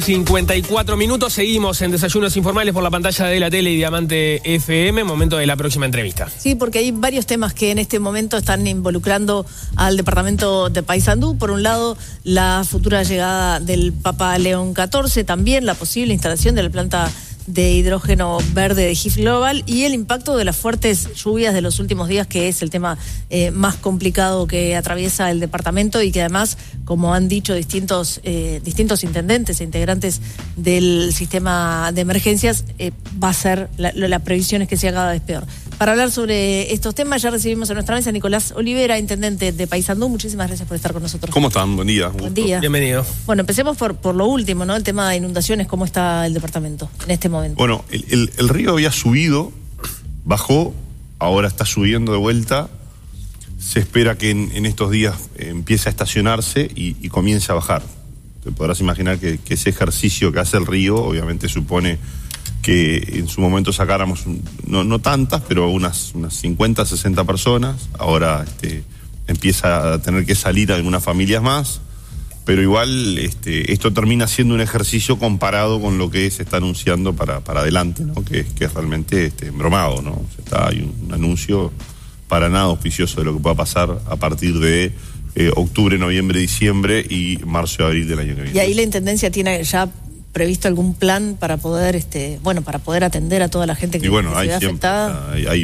54 minutos, seguimos en Desayunos Informales por la pantalla de la tele y Diamante FM, momento de la próxima entrevista. Sí, porque hay varios temas que en este momento están involucrando al departamento de Paysandú. Por un lado, la futura llegada del Papa León XIV, también la posible instalación de la planta de hidrógeno verde de GIF Global y el impacto de las fuertes lluvias de los últimos días, que es el tema más complicado que atraviesa el departamento y que además, como han dicho distintos intendentes e integrantes del sistema de emergencias, va a ser, la previsión es que sea cada vez peor. Para hablar sobre estos temas ya recibimos en nuestra mesa a Nicolás Olivera, intendente de Paysandú. Muchísimas gracias por estar con nosotros. ¿Cómo están? Buen día. Buen día. Bienvenido. Bueno, empecemos por lo último, ¿no? El tema de inundaciones, ¿cómo está el departamento en este momento? Bueno, el río había subido, bajó, ahora está subiendo de vuelta. Se espera que en estos días empiece a estacionarse y comience a bajar. Te podrás imaginar que ese ejercicio que hace el río obviamente supone que en su momento sacáramos, no tantas, pero unas 50, 60 personas. Ahora empieza a tener que salir algunas familias más, pero igual esto termina siendo un ejercicio comparado con lo que se está anunciando para adelante, ¿no? Que es realmente embromado, ¿no? Hay un anuncio para nada auspicioso de lo que pueda pasar a partir de octubre, noviembre, diciembre y marzo y abril del año que viene. Y ahí la intendencia tiene ya previsto algún plan para poder para poder atender a toda la gente que se ve afectada. Hay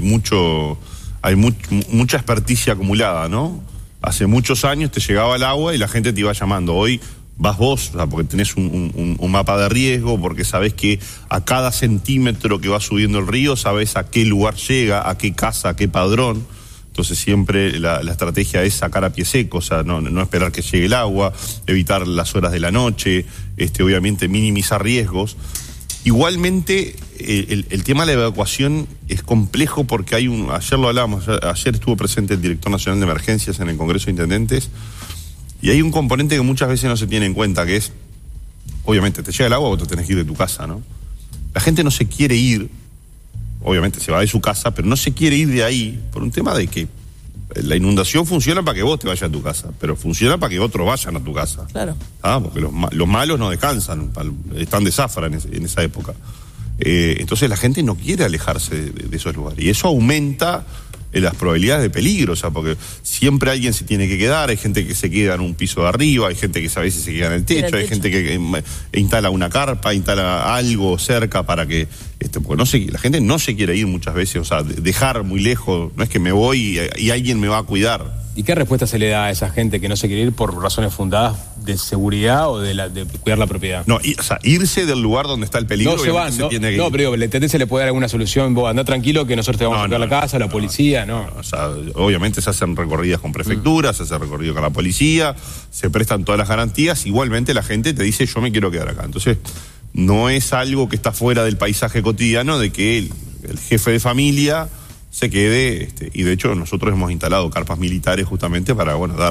mucha experticia acumulada, ¿no? Hace muchos años te llegaba el agua y la gente te iba llamando. Hoy vas vos, o sea, porque tenés un mapa de riesgo, porque sabés que a cada centímetro que va subiendo el río sabés a qué lugar llega, a qué casa, a qué padrón. Entonces siempre la estrategia es sacar a pie seco, o sea, no esperar que llegue el agua, evitar las horas de la noche, obviamente minimizar riesgos. Igualmente, el tema de la evacuación es complejo porque ayer lo hablábamos, ayer estuvo presente el director nacional de emergencias en el Congreso de Intendentes, y hay un componente que muchas veces no se tiene en cuenta, que es, obviamente, te llega el agua o te tenés que ir de tu casa, ¿no? La gente no se quiere ir, obviamente se va de su casa, pero no se quiere ir de ahí por un tema de que la inundación funciona para que vos te vayas a tu casa, pero funciona para que otros vayan a tu casa. Claro. Porque los malos no descansan, están de zafra en esa época. Entonces la gente no quiere alejarse de esos lugares. Y eso aumenta las probabilidades de peligro, o sea, porque siempre alguien se tiene que quedar, hay gente que se queda en un piso de arriba, hay gente que a veces se queda en el techo, hay gente que instala una carpa, instala algo cerca para que, porque la gente no se quiere ir muchas veces, o sea, dejar muy lejos, no es que me voy y alguien me va a cuidar. ¿Y qué respuesta se le da a esa gente que no se quiere ir por razones fundadas de seguridad o de cuidar la propiedad? No, o sea, irse del lugar donde está el peligro. No se van, pero digo, el intendente se le puede dar alguna solución, vos andá tranquilo que nosotros te vamos a sacar la casa, la policía, no. O sea, obviamente se hacen recorridas con prefecturas, se hace recorrido con la policía, se prestan todas las garantías, igualmente la gente te dice yo me quiero quedar acá. Entonces, no es algo que está fuera del paisaje cotidiano de que el jefe de familia se quede, y de hecho nosotros hemos instalado carpas militares justamente para, dar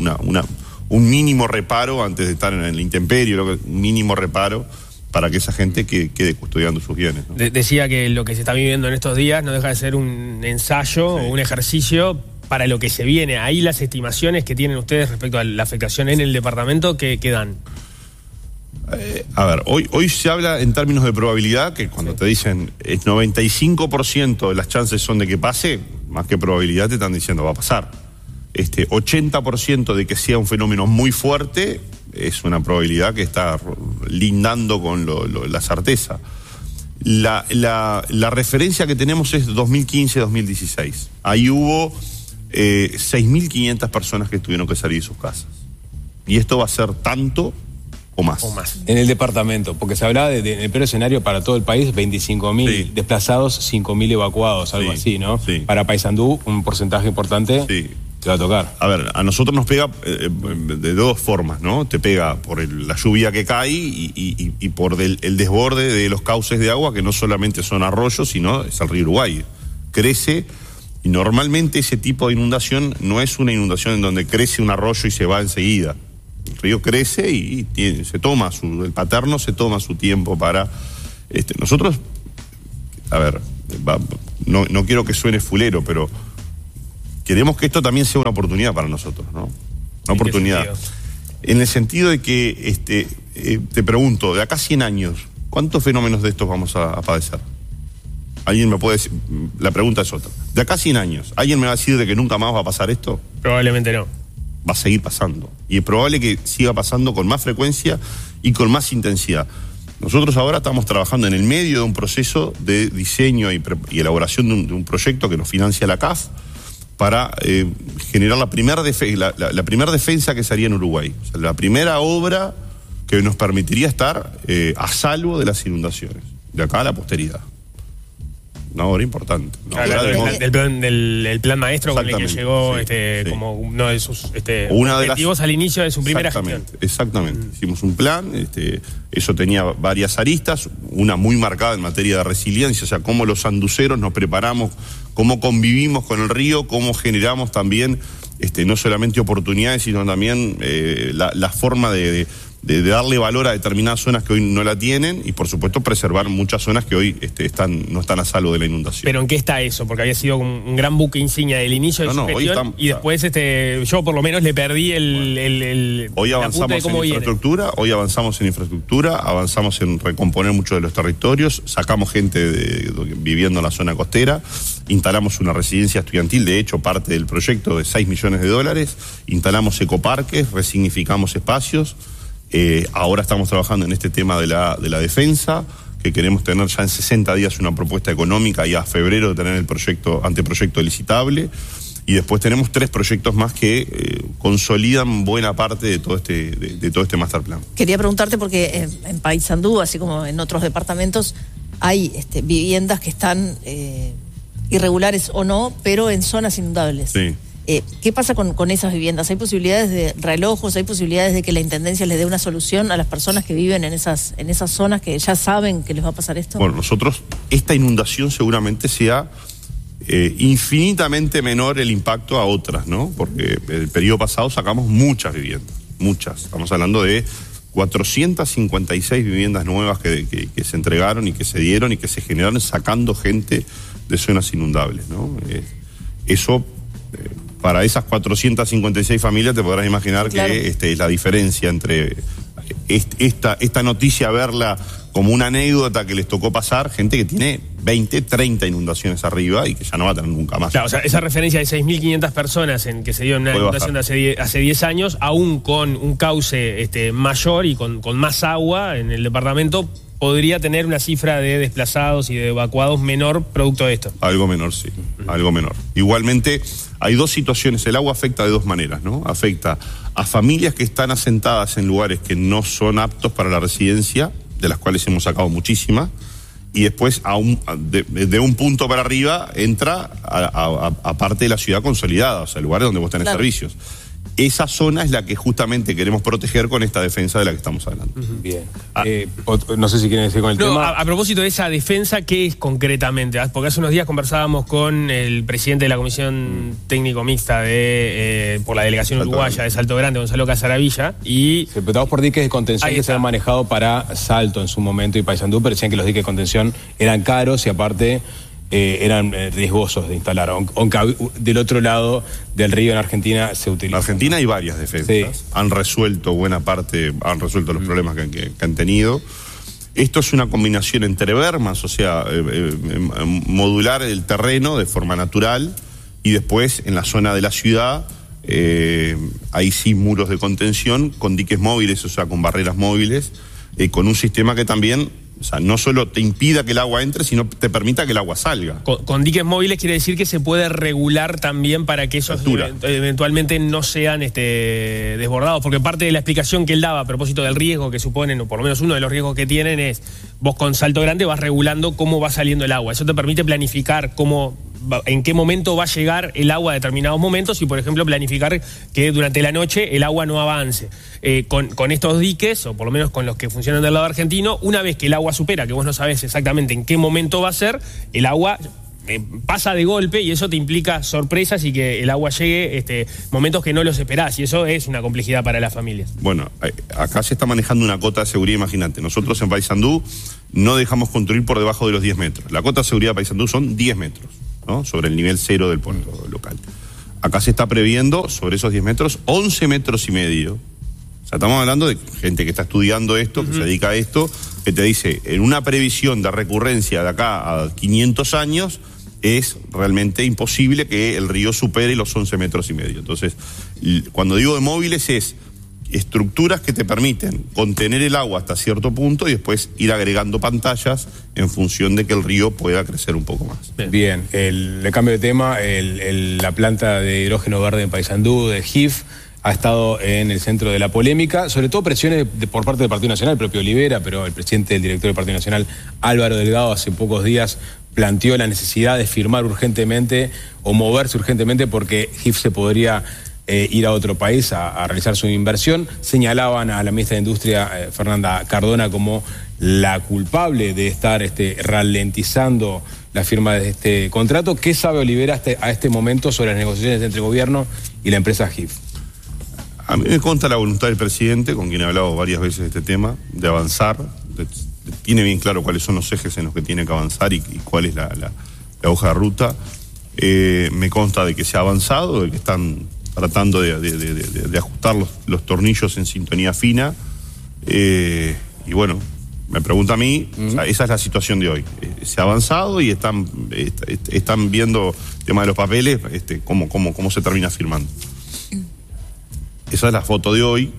un mínimo reparo antes de estar en la intemperie, un mínimo reparo para que esa gente quede custodiando sus bienes, ¿no? Decía que lo que se está viviendo en estos días no deja de ser un ensayo o un ejercicio para lo que se viene. Ahí las estimaciones que tienen ustedes respecto a la afectación en el departamento, ¿qué dan? A ver, hoy se habla en términos de probabilidad, que cuando te dicen el 95% de las chances son de que pase, más que probabilidad te están diciendo va a pasar. 80% de que sea un fenómeno muy fuerte es una probabilidad que está lindando con la certeza. La referencia que tenemos es 2015-2016. Ahí hubo 6.500 personas que tuvieron que salir de sus casas. Y esto va a ser tanto o más. En el departamento, porque se hablaba en el peor escenario para todo el país, 25.000 desplazados, 5.000 evacuados, algo así, ¿no? Sí. Para Paysandú, un porcentaje importante te va a tocar. A ver, a nosotros nos pega de dos formas, ¿no? Te pega por la lluvia que cae y por el desborde de los cauces de agua, que no solamente son arroyos, sino es el río Uruguay. Crece, y normalmente ese tipo de inundación no es una inundación en donde crece un arroyo y se va enseguida. El río crece y el Paterno se toma su tiempo para... Nosotros, a ver, no quiero que suene fulero, pero queremos que esto también sea una oportunidad para nosotros, ¿no? Una oportunidad. En el sentido de que te pregunto, de acá a 100 años, ¿cuántos fenómenos de estos vamos a padecer? ¿Alguien me puede decir? La pregunta es otra. De acá a 100 años, ¿alguien me va a decir de que nunca más va a pasar esto? Probablemente no. Va a seguir pasando. Y es probable que siga pasando con más frecuencia y con más intensidad. Nosotros ahora estamos trabajando en el medio de un proceso de diseño y elaboración de un proyecto que nos financia la CAF para generar la primera defensa que se haría en Uruguay. O sea, la primera obra que nos permitiría estar a salvo de las inundaciones, de acá a la posteridad. Una obra importante. El plan maestro con el que llegó como uno de sus objetivos al inicio de su primera gestión. Exactamente. Hicimos un plan, eso tenía varias aristas, una muy marcada en materia de resiliencia, o sea, cómo los sanduceros nos preparamos, cómo convivimos con el río, cómo generamos también no solamente oportunidades, sino también la forma de darle valor a determinadas zonas que hoy no la tienen y, por supuesto, preservar muchas zonas que hoy no están a salvo de la inundación. ¿Pero en qué está eso? Porque había sido un gran buque insignia del inicio de su gestión y después yo por lo menos le perdí Hoy avanzamos en infraestructura, avanzamos en recomponer muchos de los territorios, sacamos gente viviendo en la zona costera, instalamos una residencia estudiantil, de hecho, parte del proyecto de $6 millones, instalamos ecoparques, resignificamos espacios. Ahora estamos trabajando en este tema de la defensa, que queremos tener ya en 60 días una propuesta económica y a febrero de tener el anteproyecto licitable. Y después tenemos 3 proyectos más que consolidan buena parte de todo este master plan. Quería preguntarte porque en Paysandú, así como en otros departamentos, hay viviendas que están irregulares o no, pero en zonas inundables. Sí. ¿Qué pasa con esas viviendas? ¿Hay posibilidades de relojos? ¿Hay posibilidades de que la Intendencia les dé una solución a las personas que viven en esas zonas que ya saben que les va a pasar esto? Bueno, esta inundación seguramente sea infinitamente menor el impacto a otras, ¿no? Porque el periodo pasado sacamos muchas viviendas, muchas. Estamos hablando de 456 viviendas nuevas que se entregaron y que se dieron y que se generaron sacando gente de zonas inundables, ¿no? Eso... para esas 456 familias te podrás imaginar claro. Que es la diferencia entre esta noticia, verla como una anécdota que les tocó pasar, gente que tiene 20, 30 inundaciones arriba y que ya no va a tener nunca más. Claro, o sea, esa referencia de 6.500 personas en que se dio una inundación de hace 10 años, aún con un cauce mayor y con más agua en el departamento, podría tener una cifra de desplazados y de evacuados menor producto de esto. Algo menor, sí, algo menor. Igualmente, hay 2 situaciones. El agua afecta de 2 maneras, ¿no? Afecta a familias que están asentadas en lugares que no son aptos para la residencia, de las cuales hemos sacado muchísimas, y después de un punto para arriba entra a parte de la ciudad consolidada, o sea, lugares donde vos tenés servicios. Esa zona es la que justamente queremos proteger con esta defensa de la que estamos hablando. Bien. No sé si quieren decir con el tema. A propósito de esa defensa, ¿qué es concretamente? Porque hace unos días conversábamos con el presidente de la Comisión Técnico Mixta por la delegación uruguaya de Salto Grande, Gonzalo Casaravilla, y... Respetamos por diques de contención que se han manejado para Salto en su momento y Paysandú, pero decían que los diques de contención eran caros y aparte... eran riesgosos de instalar, aunque del otro lado del río en Argentina se utiliza. En Argentina hay varias defensas, sí. Han resuelto buena parte, han resuelto los problemas que han tenido. Esto es una combinación entre bermas, o sea, modular el terreno de forma natural y después en la zona de la ciudad hay sí muros de contención con diques móviles, o sea, con barreras móviles, con un sistema que también... O sea, no solo te impida que el agua entre, sino te permita que el agua salga. Con diques móviles quiere decir que se puede regular también para que esos eventualmente no sean desbordados. Porque parte de la explicación que él daba a propósito del riesgo que suponen, o por lo menos uno de los riesgos que tienen, es vos con Salto Grande vas regulando cómo va saliendo el agua. Eso te permite planificar en qué momento va a llegar el agua a determinados momentos y, por ejemplo, planificar que durante la noche el agua no avance. Con estos diques, o por lo menos con los que funcionan del lado argentino, una vez que el agua supera, que vos no sabés exactamente en qué momento va a ser, el agua pasa de golpe y eso te implica sorpresas y que el agua llegue momentos que no los esperás, y eso es una complejidad para las familias. Bueno, acá se está manejando una cota de seguridad, imagínate. Nosotros en Paysandú no dejamos construir por debajo de los 10 metros. La cota de seguridad de Paysandú son 10 metros, ¿no? Sobre el nivel 0 del puerto local. Acá se está previendo sobre esos 10 metros 11 metros y medio, O sea, estamos hablando de gente que está estudiando esto, que se dedica a esto, que te dice, en una previsión de recurrencia de acá a 500 años, es realmente imposible que el río supere los 11,5 metros. Entonces, cuando digo de móviles es estructuras que te permiten contener el agua hasta cierto punto y después ir agregando pantallas en función de que el río pueda crecer un poco más. Bien, el cambio de tema, la planta de hidrógeno verde en Paysandú, de HIF, ha estado en el centro de la polémica, sobre todo presiones por parte del Partido Nacional, el propio Olivera, pero el presidente del director del Partido Nacional, Álvaro Delgado, hace pocos días planteó la necesidad de firmar urgentemente o moverse urgentemente porque HIF se podría ir a otro país a realizar su inversión. Señalaban a la ministra de Industria, Fernanda Cardona, como la culpable de estar ralentizando la firma de este contrato. ¿Qué sabe Olivera a este momento sobre las negociaciones entre el gobierno y la empresa HIF? A mí me consta la voluntad del presidente, con quien he hablado varias veces de este tema, de avanzar. Tiene bien claro cuáles son los ejes en los que tiene que avanzar y cuál es la hoja de ruta. Me consta de que se ha avanzado, de que están tratando de ajustar los tornillos en sintonía fina. Y bueno, me pregunta a mí, o sea, esa es la situación de hoy. Se ha avanzado y están viendo el tema de los papeles, cómo se termina firmando. Esa es la foto de hoy.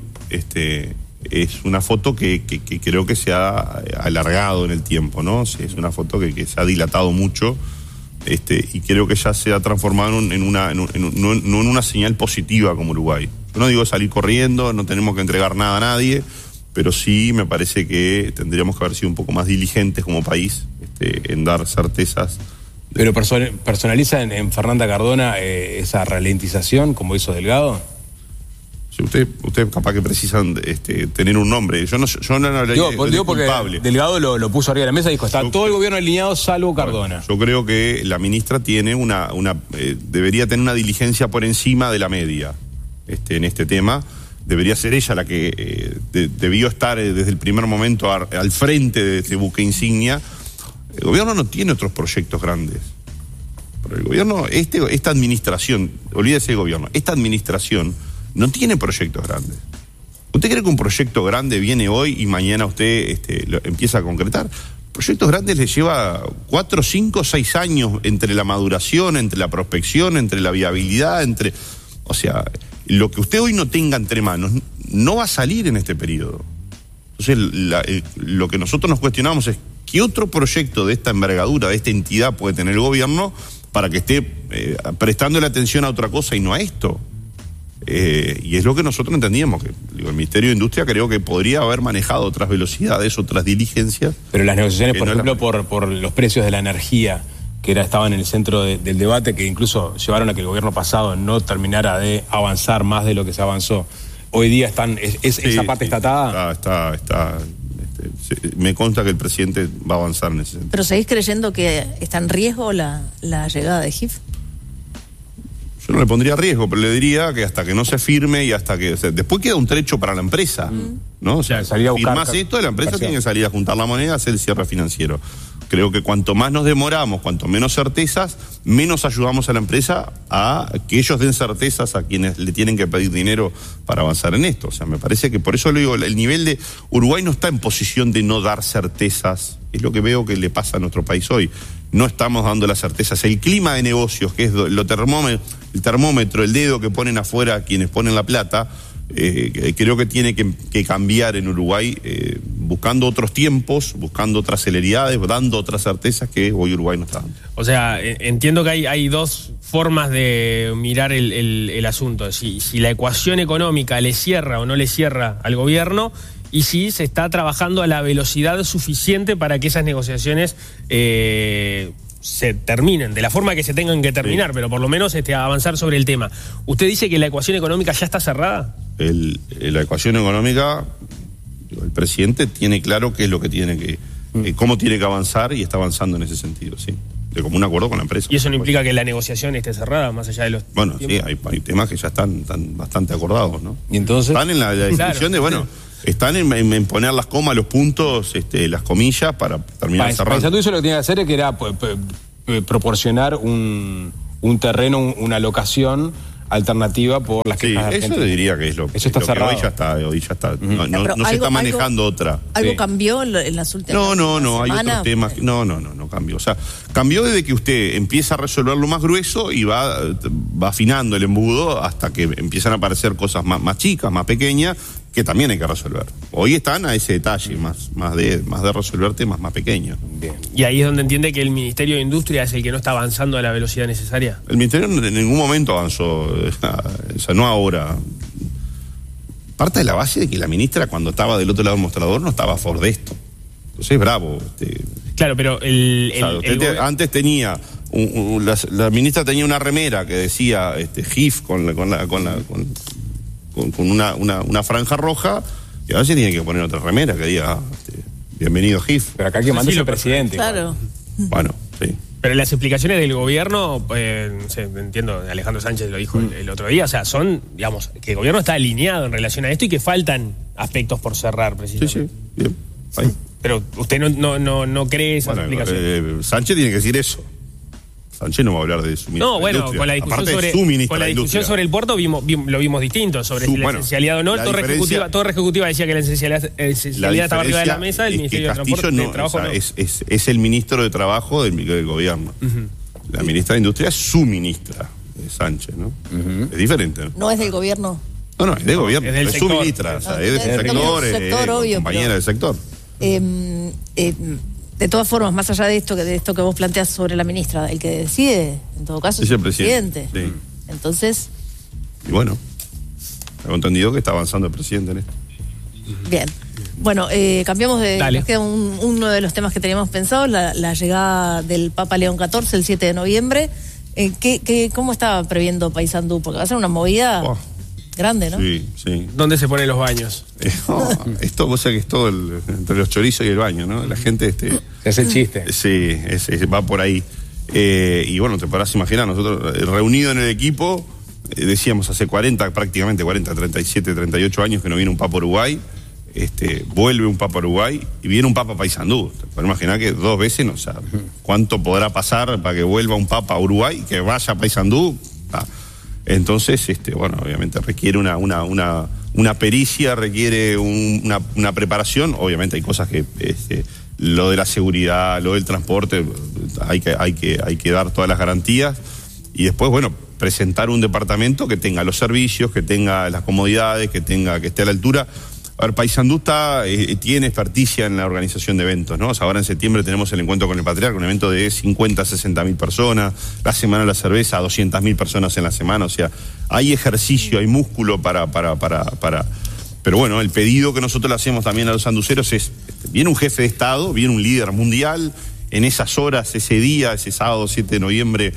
Es una foto que creo que se ha alargado en el tiempo, ¿no? Es una foto que se ha dilatado mucho. Y creo que ya se ha transformado no en una señal positiva como Uruguay. Yo no digo salir corriendo, no tenemos que entregar nada a nadie, pero sí me parece que tendríamos que haber sido un poco más diligentes como país en dar certezas. ¿Pero personaliza en Fernanda Cardona esa ralentización, como hizo Delgado? Usted capaz que precisan tener un nombre. Yo no hablaría de culpable. Delgado lo puso arriba de la mesa y dijo, todo el gobierno alineado salvo Cardona. Yo creo que la ministra tiene debería tener una diligencia por encima de la media en este tema. Debería ser ella la que debió estar desde el primer momento al frente de este buque insignia. El gobierno no tiene otros proyectos grandes. Pero el gobierno, esta administración, olvídese del gobierno, esta administración no tiene proyectos grandes. ¿Usted cree que un proyecto grande viene hoy y mañana usted lo empieza a concretar? Proyectos grandes les lleva 4, 5, 6 años entre la maduración, entre la prospección, entre la viabilidad, o sea, lo que usted hoy no tenga entre manos no va a salir en este periodo. Entonces, lo que nosotros nos cuestionamos es ¿qué otro proyecto de esta envergadura, de esta entidad puede tener el gobierno para que esté prestando la atención a otra cosa y no a esto? Y es lo que nosotros entendíamos, que el Ministerio de Industria creo que podría haber manejado otras velocidades, otras diligencias. Pero las negociaciones, por ejemplo, por los precios de la energía, que estaban en el centro del debate, que incluso llevaron a que el gobierno pasado no terminara de avanzar más de lo que se avanzó, hoy día esa parte está atada. Me consta que el presidente va a avanzar en ese sentido. ¿Pero seguís creyendo que está en riesgo la llegada de HIF? Yo no le pondría riesgo, pero le diría que hasta que no se firme y hasta que... después queda un trecho para la empresa, ¿no? O sea, firmás esto, la empresa tiene que salir a juntar la moneda, hacer el cierre financiero. Creo que cuanto más nos demoramos, cuanto menos certezas, menos ayudamos a la empresa a que ellos den certezas a quienes le tienen que pedir dinero para avanzar en esto. O sea, me parece que por eso le digo, el nivel de... Uruguay no está en posición de no dar certezas. Es lo que veo que le pasa a nuestro país hoy. No estamos dando las certezas. El clima de negocios, que es el termómetro, el dedo que ponen afuera quienes ponen la plata, creo que tiene que cambiar en Uruguay, buscando otros tiempos, buscando otras celeridades, dando otras certezas que hoy Uruguay no está dando. O sea, entiendo que hay dos formas de mirar el asunto. Si la ecuación económica le cierra o no le cierra al gobierno, y si se está trabajando a la velocidad suficiente para que esas negociaciones se terminen, de la forma que se tengan que terminar, pero por lo menos avanzar sobre el tema. ¿Usted dice que la ecuación económica ya está cerrada? La ecuación económica, el presidente tiene claro qué es lo que tiene que, cómo tiene que avanzar y está avanzando en ese sentido, sí. De común acuerdo con la empresa. ¿Y eso no implica que la negociación esté cerrada, más allá de los... Bueno, tiempos? Sí, hay temas que ya están bastante acordados, ¿no? ¿Y entonces? Están en la discusión de, bueno... Están en poner las comas, los puntos, las comillas para terminar cerrando. Paysandú hizo lo que tenía que hacer, que era proporcionar un terreno, una locación alternativa por las quejas de eso Argentina. diría que es lo, eso está lo cerrado. que hoy ya está. No se está manejando otra. ¿Algo cambió en las últimas No, hay semanas? otros temas. No cambió. O sea, cambió desde que usted empieza a resolver lo más grueso y va afinando el embudo hasta que empiezan a aparecer cosas más chicas, más pequeñas, que también hay que resolver. Hoy están a ese detalle, más de resolver temas más pequeños. Bien. Y ahí es donde entiende que el Ministerio de Industria es el que no está avanzando a la velocidad necesaria. El Ministerio en ningún momento avanzó, o sea, no ahora. Parte de la base de que la ministra, cuando estaba del otro lado del mostrador, no estaba a favor de esto. Entonces, bravo. Claro, pero antes tenía, la ministra tenía una remera que decía GIF con una franja roja, y ahora se tiene que poner otra remera que diga bienvenido GIF. Pero acá que manda el presidente. Claro. Bueno, sí. Pero las explicaciones del gobierno, no sé, entiendo, Alejandro Sánchez lo dijo el otro día, o sea, son, digamos, que el gobierno está alineado en relación a esto y que faltan aspectos por cerrar, precisamente. Sí, bien. Ahí. Pero usted no cree esas explicaciones. Sánchez tiene que decir eso. Sánchez no va a hablar de su ministra. No, bueno, Industria. con la discusión, sobre el puerto lo vimos distinto, sobre si la esencialidad o no. Torre Ejecutiva decía que la esencialidad estaba arriba de la mesa, el Ministerio de Transporte de Trabajo no. Es el ministro de Trabajo del gobierno. La ministra de Industria es su ministra, Sánchez, ¿no? Es diferente, ¿no? No es del gobierno. No, es del gobierno, es su ministra, o sea, es del sector, obvio, compañera del sector. De todas formas, más allá de esto que vos planteas sobre la ministra, el que decide, en todo caso, es el presidente. Sí. Entonces... Y bueno, tengo entendido que está avanzando el presidente en esto. Bien. Bueno, cambiamos de... Nos queda uno de los temas que teníamos pensado, la llegada del Papa León XIV el 7 de noviembre. ¿Cómo estaba previendo Paysandú? Porque va a ser una movida... grande, ¿no? Sí. ¿Dónde se ponen los baños? Esto, vos sabés que es todo entre los chorizos y el baño, ¿no? La gente... Se hace el chiste. Sí, va por ahí. Y bueno, te podrás imaginar, nosotros reunidos en el equipo, decíamos hace 37, 38 años que no viene un Papa Uruguay, vuelve un Papa Uruguay y viene un Papa Paysandú. Te podés imaginar que 2 veces, no sé, ¿cuánto podrá pasar para que vuelva un Papa a Uruguay, que vaya a Paysandú? Entonces, bueno, obviamente requiere una pericia, requiere una preparación. Obviamente hay cosas que, lo de la seguridad, lo del transporte, hay que dar todas las garantías. Y después, bueno, presentar un departamento que tenga los servicios, que tenga las comodidades, que esté a la altura. A ver, Paysandú tiene experticia en la organización de eventos, ¿no? O sea, ahora en septiembre tenemos el encuentro con el Patriarca, un evento de 50 a 60.000 personas, la Semana de la Cerveza, 200.000 personas en la semana, o sea, hay ejercicio, hay músculo para... Pero bueno, el pedido que nosotros le hacemos también a los sanduceros es, viene un jefe de Estado, viene un líder mundial, en esas horas, ese día, ese sábado 7 de noviembre,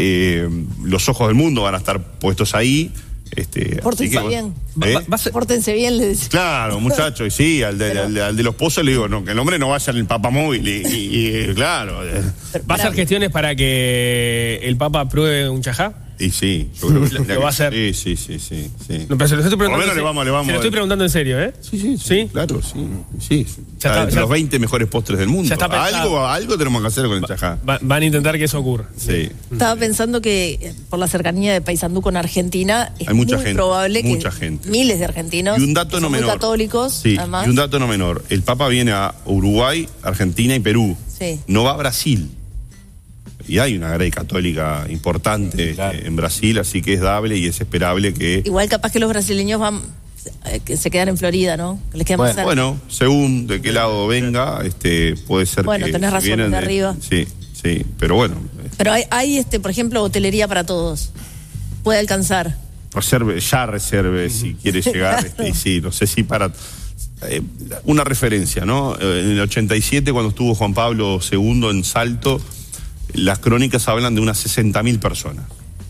los ojos del mundo van a estar puestos ahí. Pórtense bien. Pórtense bien, le decía. Claro, muchachos, y sí, al de los pozos le digo, no, que el hombre no vaya en el Papa Móvil, y claro. ¿Va a hacer gestiones para que el Papa apruebe un chajá? Y sí, yo creo que lo va a hacer. Sí. No, pero se lo estoy preguntando. Por lo menos le vamos. Se lo estoy preguntando en serio, ¿eh? Sí, claro, sí. Entre los 20 mejores postres del mundo. Algo tenemos que hacer con el chajá. Van a intentar que eso ocurra. Sí. Estaba pensando que por la cercanía de Paysandú con Argentina es hay mucha muy gente, probable que mucha gente. Miles de argentinos Y un dato no menor. muy católicos, sí, además. Y un dato no menor. El Papa viene a Uruguay, Argentina y Perú. Sí. No va a Brasil. Y hay una grey católica importante en Brasil, así que es dable y es esperable que... Igual capaz que los brasileños que se quedan en Florida, ¿no? Que les queda más cerca. Bueno, según de qué lado venga, puede ser bueno, que... tenés razón, de arriba. Sí, pero bueno. Pero hay por ejemplo, hotelería para todos. Puede alcanzar. Reserve si quiere llegar, y sí, no sé si para... una referencia, ¿no? En el 87, cuando estuvo Juan Pablo II en Salto, las crónicas hablan de unas 60.000 personas.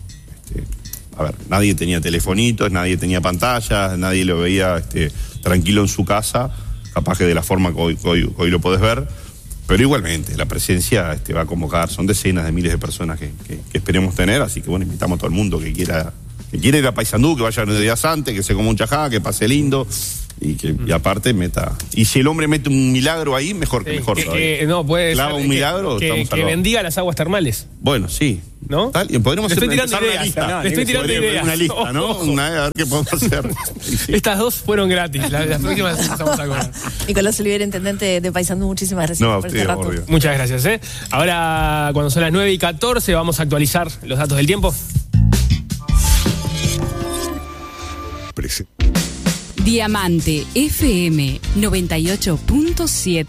A ver, nadie tenía telefonitos, nadie tenía pantallas, nadie lo veía tranquilo en su casa, capaz que de la forma que hoy lo podés ver, pero igualmente la presencia va a convocar, son decenas de miles de personas que esperemos tener, así que bueno, invitamos a todo el mundo que quiera ir a Paysandú, que vaya unos días antes, que se coma un chajá, que pase lindo. Y aparte meta. Y si el hombre mete un milagro ahí, mejor todavía. No, puede clava ser un milagro, que bendiga las aguas termales. Bueno, sí. ¿no? Podríamos estoy tirando empezar ideas. una lista. Estoy tirando ideas. Una lista, ¿no? A ver qué podemos hacer. Sí. Estas dos fueron gratis. Las próximas empezamos a cobrar. Nicolás Oliver, intendente de Paysandú, muchísimas gracias por este rato. Muchas gracias. Ahora, cuando son las 9:14, vamos a actualizar los datos del tiempo. Diamante FM 98.7.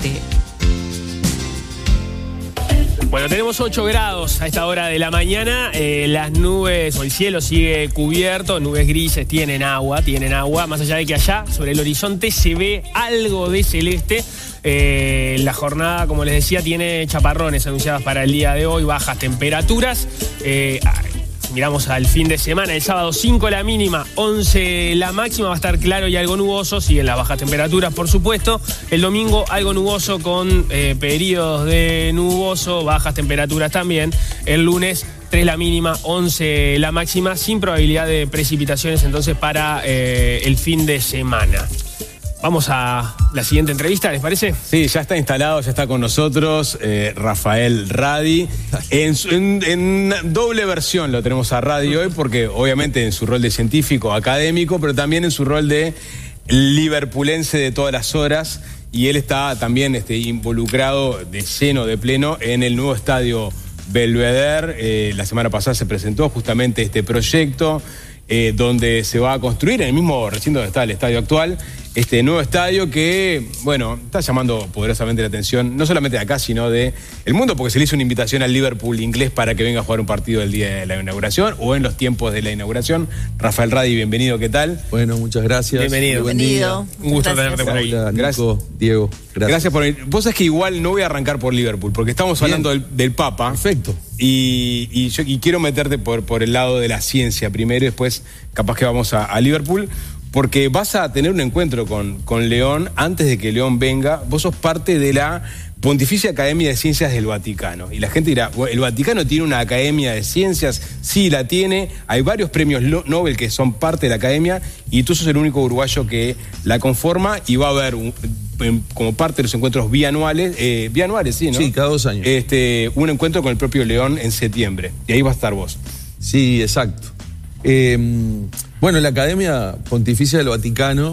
Bueno, tenemos 8 grados a esta hora de la mañana. Las nubes o el cielo sigue cubierto, nubes grises, tienen agua. Más allá de que allá, sobre el horizonte, se ve algo de celeste. La jornada, como les decía, tiene chaparrones anunciados para el día de hoy, bajas temperaturas. Miramos al fin de semana, el sábado 5 la mínima, 11 la máxima, va a estar claro y algo nuboso, siguen las bajas temperaturas por supuesto. El domingo algo nuboso con periodos de nuboso, bajas temperaturas también. El lunes 3 la mínima, 11 la máxima, sin probabilidad de precipitaciones entonces para el fin de semana. Vamos a la siguiente entrevista, ¿les parece? Sí, ya está instalado, ya está con nosotros Rafael Radi. En doble versión lo tenemos a Radi hoy, porque obviamente en su rol de científico, académico, pero también en su rol de liverpulense de todas las horas. Y él está también involucrado de lleno, de pleno, en el nuevo estadio Belvedere. La semana pasada se presentó justamente este proyecto, donde se va a construir en el mismo recinto donde está el estadio actual, este nuevo estadio que, bueno, está llamando poderosamente la atención, no solamente de acá, sino de el mundo, porque se le hizo una invitación al Liverpool inglés para que venga a jugar un partido el día de la inauguración o en los tiempos de la inauguración. Rafael Radi, bienvenido, ¿qué tal? Bueno, muchas gracias. Bienvenido. Un gusto tenerte por ahí. Hola, Nico, Diego, Gracias por venir. Vos sabés que igual no voy a arrancar por Liverpool, porque estamos hablando del Papa. Perfecto. Y quiero meterte por el lado de la ciencia primero y después capaz que vamos a Liverpool, porque vas a tener un encuentro con León antes de que León venga. Vos sos parte de la Pontificia Academia de Ciencias del Vaticano. Y la gente dirá, ¿el Vaticano tiene una academia de ciencias? Sí, la tiene. Hay varios premios Nobel que son parte de la academia y tú sos el único uruguayo que la conforma, y va a haber como parte de los encuentros bianuales, sí, ¿no? Sí, cada 2 años. Un encuentro con el propio León en septiembre. Y ahí va a estar vos. Sí, exacto. Bueno, la Academia Pontificia del Vaticano,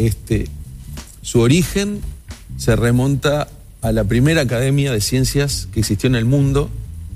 su origen se remonta a la primera academia de ciencias que existió en el mundo,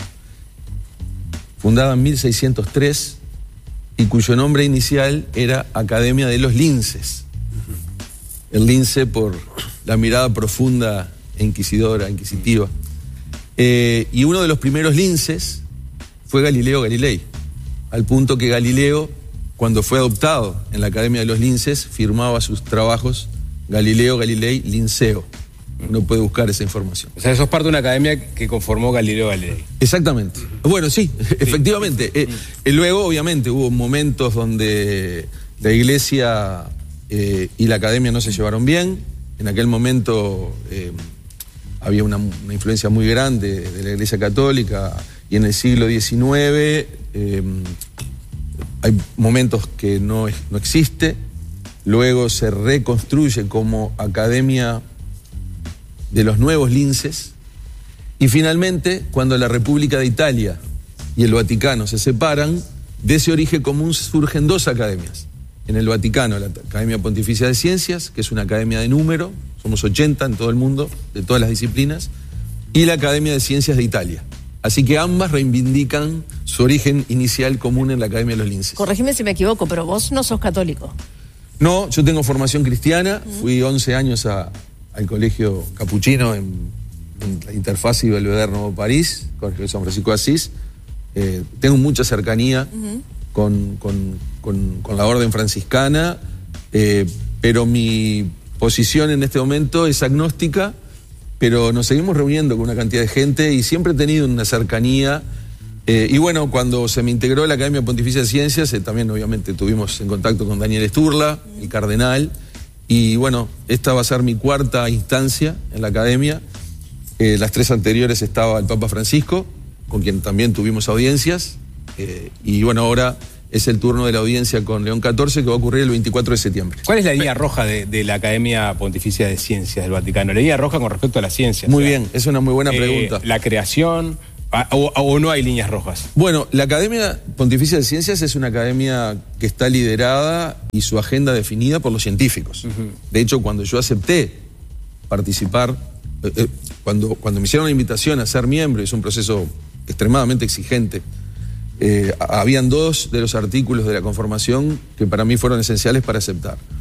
fundada en 1603, y cuyo nombre inicial era Academia de los Linces. El lince por la mirada profunda e inquisitiva. Y uno de los primeros linces fue Galileo Galilei, al punto que Galileo, cuando fue adoptado en la Academia de los Linces, firmaba sus trabajos Galileo Galilei Linceo. Uno puede buscar esa información. O sea, sos parte de una academia que conformó Galileo Galilei. Exactamente. Bueno, sí, efectivamente. Luego, obviamente, hubo momentos donde la Iglesia y la academia no se llevaron bien. En aquel momento había una influencia muy grande de la Iglesia Católica, y en el siglo XIX hay momentos que no existe. Luego se reconstruye como Academia de los Nuevos Linces, y finalmente, cuando la República de Italia y el Vaticano se separan, de ese origen común surgen 2 academias. En el Vaticano, la Academia Pontificia de Ciencias, que es una academia de número, somos 80 en todo el mundo, de todas las disciplinas, y la Academia de Ciencias de Italia. Así que ambas reivindican su origen inicial común en la Academia de los Linces. Corregime si me equivoco, pero vos no sos católico. No, yo tengo formación cristiana, fui 11 años al colegio capuchino en la interfaz y Belvedere Nuevo París, Colegio de San Francisco de Asís. Tengo mucha cercanía con la orden franciscana, pero mi posición en este momento es agnóstica, pero nos seguimos reuniendo con una cantidad de gente y siempre he tenido una cercanía. Y bueno, cuando se me integró la Academia Pontificia de Ciencias, también obviamente tuvimos en contacto con Daniel Sturla, el cardenal, y bueno, esta va a ser mi 4ª instancia en la academia. Las 3 anteriores estaba el Papa Francisco, con quien también tuvimos audiencias, y bueno, ahora es el turno de la audiencia con León XIV, que va a ocurrir el 24 de septiembre. ¿Cuál es la línea roja de la Academia Pontificia de Ciencias del Vaticano? La línea roja con respecto a la ciencia. Muy bien, es una muy buena pregunta. La creación, ¿O no hay líneas rojas? Bueno, la Academia Pontificia de Ciencias es una academia que está liderada y su agenda definida por los científicos. De hecho, cuando yo acepté participar, cuando me hicieron la invitación a ser miembro, es un proceso extremadamente exigente, habían 2 de los artículos de la conformación que para mí fueron esenciales para aceptar.